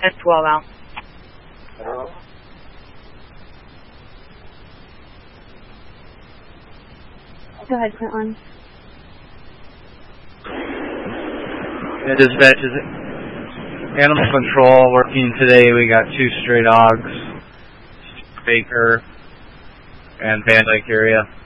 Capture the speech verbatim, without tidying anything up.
S twelve out. Go ahead, Quintland. Yeah, dispatch is it? Animal control working today. We got two stray dogs, Baker and Van Dyke area.